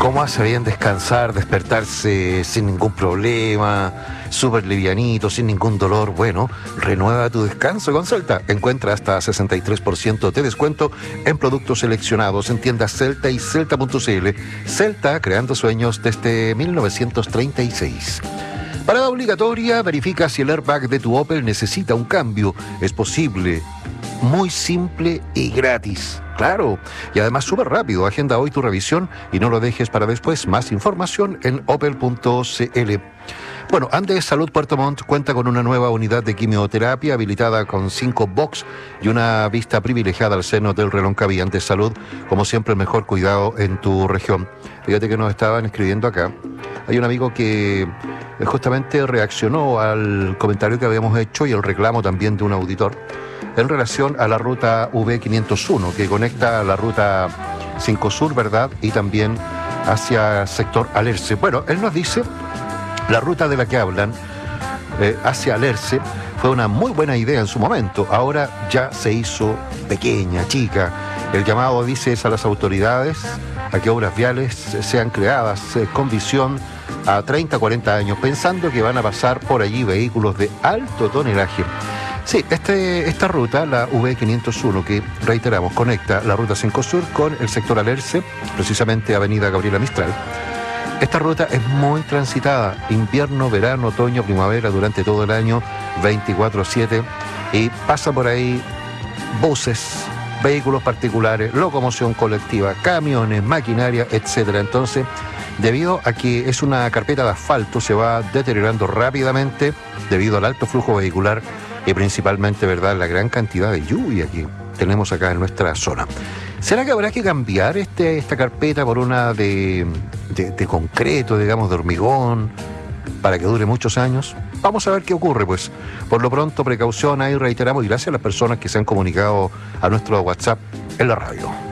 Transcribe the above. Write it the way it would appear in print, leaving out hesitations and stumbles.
¿Cómo hace bien descansar, despertarse sin ningún problema, súper livianito, sin ningún dolor? Bueno, renueva tu descanso con Celta. Encuentra hasta 63% de descuento en productos seleccionados en tiendas Celta y Celta.cl. Celta, creando sueños desde 1936. Parada obligatoria, verifica si el airbag de tu Opel necesita un cambio. Es posible, muy simple y gratis. Claro, y además súper rápido. Agenda hoy tu revisión y no lo dejes para después. Más información en opel.cl. Bueno, Andes Salud Puerto Montt cuenta con una nueva unidad de quimioterapia habilitada con 5 box y una vista privilegiada al seno del Reloncaví. Andes Salud, como siempre, el mejor cuidado en tu región. Fíjate que nos estaban escribiendo acá. Hay un amigo que justamente reaccionó al comentario que habíamos hecho y el reclamo también de un auditor en relación a la ruta V501 que conecta la ruta 5 Sur, ¿verdad? Y también hacia el sector Alerce. Bueno, él nos dice, la ruta de la que hablan hacia Alerce fue una muy buena idea en su momento. Ahora ya se hizo pequeña, chica. El llamado, dice, es a las autoridades a que obras viales sean creadas con visión a 30, 40 años, pensando que van a pasar por allí vehículos de alto tonelaje. Sí, esta ruta, la V501, que reiteramos, conecta la ruta 5 Sur con el sector Alerce, precisamente Avenida Gabriela Mistral. Esta ruta es muy transitada, invierno, verano, otoño, primavera, durante todo el año, 24/7, y pasa por ahí buses, vehículos particulares, locomoción colectiva, camiones, maquinaria, etcétera. Entonces, debido a que es una carpeta de asfalto, se va deteriorando rápidamente debido al alto flujo vehicular y principalmente, ¿verdad?, la gran cantidad de lluvia que tenemos acá en nuestra zona. ¿Será que habrá que cambiar esta carpeta por una de concreto, digamos, de hormigón, para que dure muchos años? Vamos a ver qué ocurre, pues. Por lo pronto, precaución ahí, reiteramos, y gracias a las personas que se han comunicado a nuestro WhatsApp en la radio.